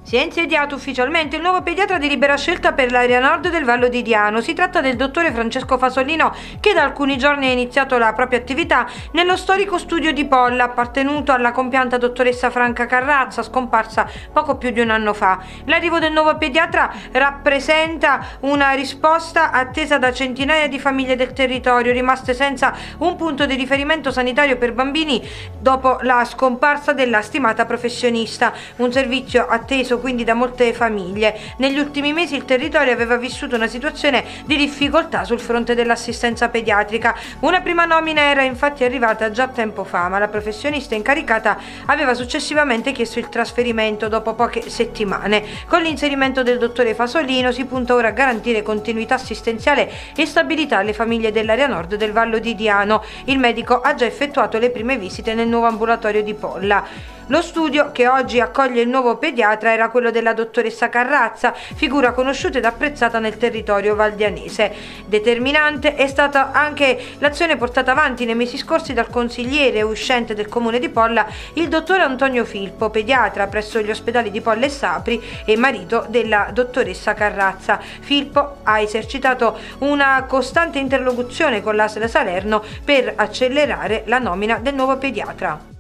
Si è insediato ufficialmente il nuovo pediatra di libera scelta per l'area nord del Vallo di Diano. Si tratta del dottore Francesco Fasolino, che da alcuni giorni ha iniziato la propria attività nello storico studio di Polla, appartenuto alla compianta dottoressa Franca Carrazza, scomparsa poco più di un anno fa. L'arrivo del nuovo pediatra rappresenta una risposta attesa da centinaia di famiglie del territorio, rimaste senza un punto di riferimento sanitario per bambini dopo la scomparsa della stimata professionista. Un servizio atteso quindi da molte famiglie. Negli ultimi mesi il territorio aveva vissuto una situazione di difficoltà sul fronte dell'assistenza pediatrica. Una prima nomina era infatti arrivata già tempo fa, ma la professionista incaricata aveva successivamente chiesto il trasferimento dopo poche settimane. Con l'inserimento del dottore Fasolino si punta ora a garantire continuità assistenziale e stabilità alle famiglie dell'area nord del Vallo di Diano. Il medico ha già effettuato le prime visite nel nuovo ambulatorio di Polla. Lo studio che oggi accoglie il nuovo pediatra era quello della dottoressa Carrazza, figura conosciuta ed apprezzata nel territorio valdianese. Determinante è stata anche l'azione portata avanti nei mesi scorsi dal consigliere uscente del comune di Polla, il dottor Antonio Filippo, pediatra presso gli ospedali di Polla e Sapri e marito della dottoressa Carrazza. Filippo ha esercitato una costante interlocuzione con l'ASL Salerno per accelerare la nomina del nuovo pediatra.